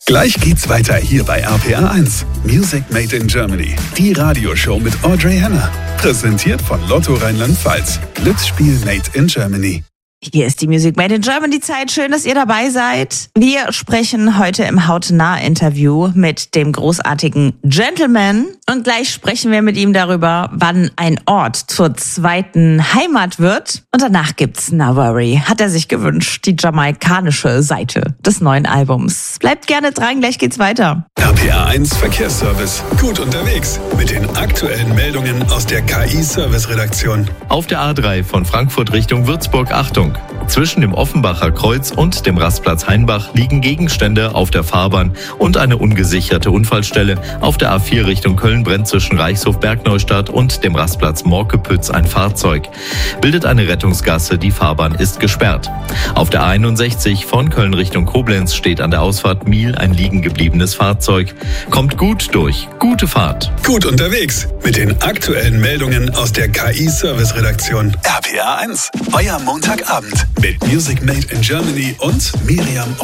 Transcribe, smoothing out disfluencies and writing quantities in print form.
Gleich geht's weiter hier bei RPA 1. Music Made in Germany. Die Radioshow mit Audrey Henner. Präsentiert von Lotto Rheinland-Pfalz. Glücksspiel Made in Germany. Hier ist die Music Made in Germany Zeit. Schön, dass ihr dabei seid. Wir sprechen heute im Hautnah-Interview mit dem großartigen Gentleman. Und gleich sprechen wir mit ihm darüber, wann ein Ort zur zweiten Heimat wird. Und danach gibt's Nah Worry. Hat er sich gewünscht, die jamaikanische Seite des neuen Albums. Bleibt gerne dran, gleich geht's weiter. RPA 1 Verkehrsservice. Gut unterwegs. Mit den aktuellen Meldungen aus der KI-Service-Redaktion. Auf der A3 von Frankfurt Richtung Würzburg, Achtung! Zwischen dem Offenbacher Kreuz und dem Rastplatz Hainbach liegen Gegenstände auf der Fahrbahn und eine ungesicherte Unfallstelle. Auf der A4 Richtung Köln brennt zwischen Reichshof-Bergneustadt und dem Rastplatz Morkepütz ein Fahrzeug. Bildet eine Rettungsgasse, die Fahrbahn ist gesperrt. Auf der A61 von Köln Richtung Koblenz steht an der Ausfahrt Miel ein liegen gebliebenes Fahrzeug. Kommt gut durch. Gute Fahrt. Gut unterwegs. Mit den aktuellen Meldungen aus der KI-Service-Redaktion. RPA 1. Euer Montagabend. Mit Music Made in Germany und Miriam